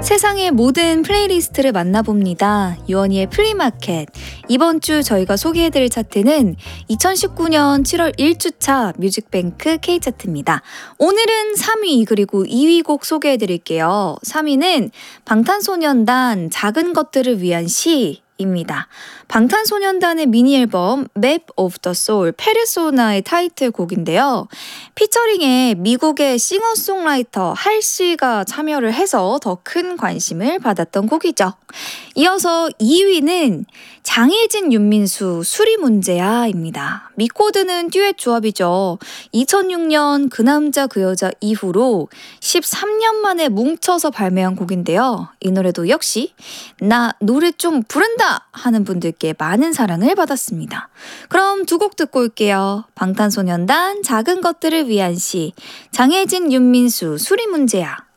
세상의 모든 플레이리스트를 만나봅니다. 유원이의 플리마켓. 이번 주 저희가 소개해드릴 차트는 2019년 7월 1주차 뮤직뱅크 K차트입니다. 오늘은 3위 그리고 2위 곡 소개해드릴게요. 3위는 방탄소년단 작은 것들을 위한 시 입니다. 방탄소년단의 미니 앨범 Map of the Soul 페르소나의 타이틀곡인데요. 피처링에 미국의 싱어송라이터 할씨가 참여를 해서 더 큰 관심을 받았던 곡이죠. 이어서 2위는 장혜진 윤민수 수리문제야입니다. 믿고 드는 듀엣 조합이죠. 2006년 그 남자 그 여자 이후로 13년 만에 뭉쳐서 발매한 곡인데요. 이 노래도 역시 나 노래 좀 부른다 하는 분들께 많은 사랑을 받았습니다. 그럼 두 곡 듣고 올게요. 방탄소년단 작은 것들을 위한 시, 장혜진 윤민수 수리문제야.